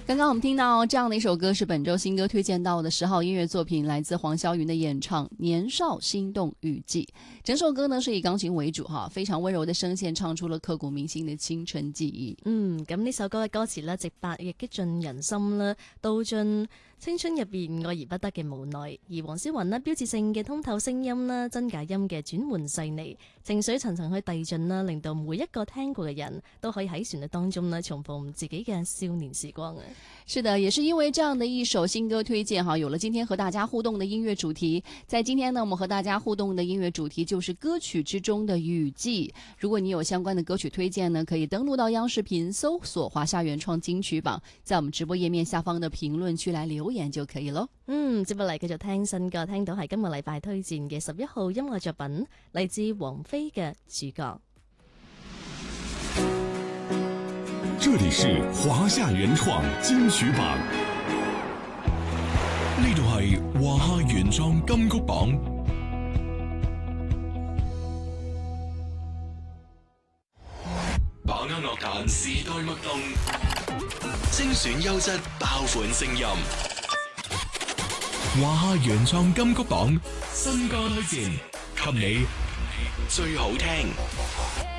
刚刚我们听到这样的一首歌，是本周新歌推荐到的10号音乐作品，来自黄霄云的演唱《年少心动雨季》。整首歌呢是以鋼琴為主哈，非常溫柔的聲線唱出了刻骨銘心的青春記憶。 咁呢首歌嘅歌詞呢，直白亦激進人心啦，道盡青春入邊愛而不得嘅無奈。而黃霄雲呢，標誌性嘅通透聲音啦，真假音嘅轉換細膩，情緒層層去遞進啦，令到每一個聽過嘅人都可以喺旋律當中呢，重逢自己嘅少年時光啊！ 是的，也是因為這樣的一首新歌推薦哈，有了今天和大家互動的音樂主題。在今天呢，我們和大家互動的音樂主題就是歌曲之中的雨季。如果你有相關的歌曲推薦呢，可以登錄到央視頻搜索華夏原創金曲榜，在我們直播頁面下方的評論區來留言就可以咯。 接落嚟繼續聽新歌，聽到係今個禮拜推薦嘅11號音樂作品，嚟自王菲嘅主角。 這裡是華夏原創金曲榜，呢度係華夏原創金曲榜。把握樂壇時代脈動，精選優質爆款聲音。華夏原創金曲榜新歌推薦，給你最好聽。